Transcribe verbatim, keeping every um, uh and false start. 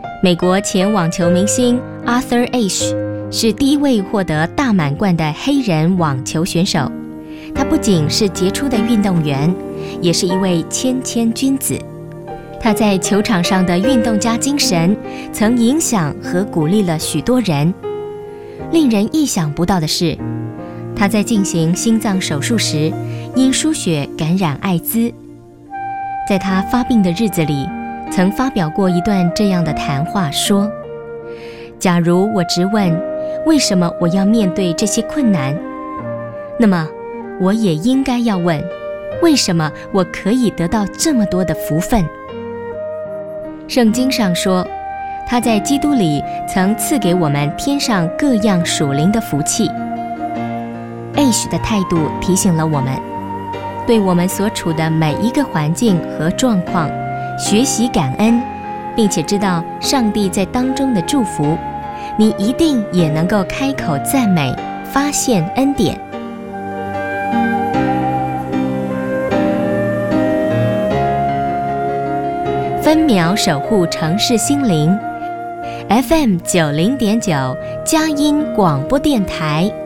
美国前网球明星 Arthur Ashe 是第一位获得大满贯的黑人网球选手。他不仅是杰出的运动员，也是一位谦谦君子。他在球场上的运动家精神曾影响和鼓励了许多人。令人意想不到的是，他在进行心脏手术时因输血感染艾滋。在他发病的日子里，曾发表过一段这样的谈话，说：假如我直问为什么我要面对这些困难，那么我也应该要问，为什么我可以得到这么多的福分？圣经上说，他在基督里曾赐给我们天上各样属灵的福气。Ashe 的态度提醒了我们，对我们所处的每一个环境和状况学习感恩，并且知道上帝在当中的祝福，你一定也能够开口赞美，发现恩典。分秒守护城市心灵 ，F M 九零点九佳音广播电台。